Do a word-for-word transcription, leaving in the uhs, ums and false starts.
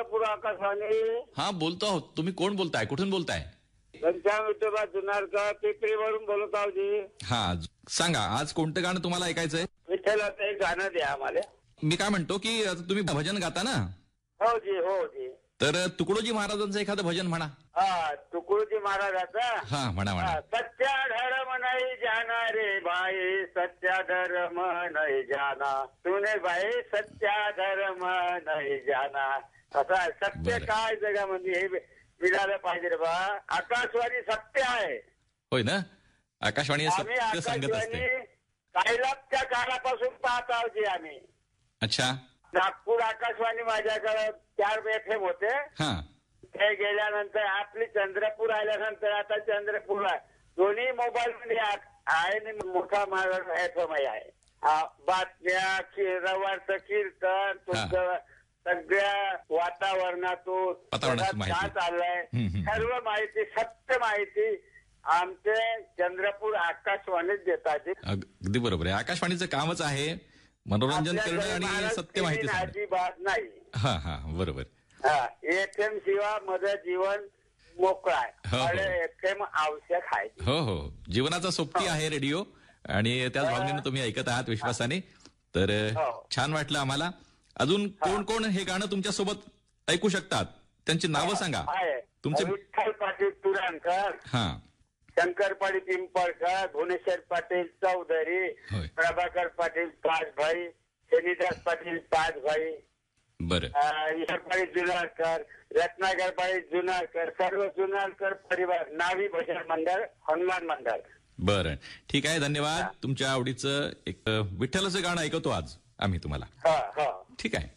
चंद्रपूर आकाशवाणी. हा बोलतो आहोत. तुम्ही कोण बोलताय, कुठून बोलताय? घनश्याम विठोबा जुनारकर पिपरीवरून बोलत आहो जी. हा सांगा, आज कोणतं गाणं तुम्हाला ऐकायचंय? विठ्ठलाचं एक गाणं द्या आम्हाला. मी काय म्हणतो की आता तुम्ही भजन गाता ना, हो जी हो जी. तर तुकडोजी महाराजांचं एखादं भजन म्हणा. हा तुकडोजी महाराजाचा. हा म्हणा म्हणा. सत्या धर्म नाही जाना रे भाई, सत्या धर्म नाही जाना, तुने भाई सत्या धर्म नाही जाना. असं सत्य बरं. काय जगामध्ये हे मिळालं पाहिजे रे बा. आकाशवाणी सत्य आहे. होय ना, आकाशवाणी हे आम्ही सत्य सांगत असते. आकाशवाणी कैलासच्या काळापासून पाहत आहोत जी आम्ही. अच्छा. नागपूर आकाशवाणी माझ्याकडे चार एफ एम होते. हा ते गेल्यानंतर आपली चंद्रपूर आल्यानंतर आता चंद्रपूर आहे. दोन्ही मोबाईल मध्ये आहे आणि मोठा माझा एफ एम आहे. हा, बातम्या, रवारचं कीर्तन, तुमचं सगळ्या वातावरणातून वातावरणाची काय माहिती. चाललंय हम्म, हम्म. सर्व माहिती, सत्य माहिती आमचे चंद्रपूर आकाशवाणीत देतात. अगदी बरोबर आहे. आकाशवाणीचं कामच आहे मनोरंजन करणं आपल्याकडे आणि महाराज सत्य माहिती सांगणं. अजिबात नाही. हा हा बरोबर. हा एफ एम शिवाय माझं जीवन मोकळं हो, हो. आहे. एफ एम आवश्यक आहे. हो हो, जीवनाचा सोबती आहे रेडिओ आणि त्याच भावनेनं तुम्ही ऐकत आहात विश्वासाने. तर हो. छान वाटलं आम्हाला. अजून कोण कोण हे गाणं तुमच्या सोबत ऐकू शकतात, त्यांची नावं सांगा आहे. तुमचे. विठ्ठल पाटील तुराणकर, हा शंकरपाडी पिंपळकर, भुवनेश्वर पाटील चौधरी, होय. प्रभाकर पाटील पाचभाई, शनिदास पाटील पाचभाई, बरं. ईश्वरपाडी जुनारकर, रत्नाकरपाडी जुनारकर, सर्व जुनारकर परिवार, नावी भजन मंडळ, हनुमान मंडळ. बरं ठीक आहे, धन्यवाद. तुमच्या आवडीचं एक विठ्ठलाचं गाणं ऐकवतो आज आम्ही तुम्हाला. हा हा ठीक आहे.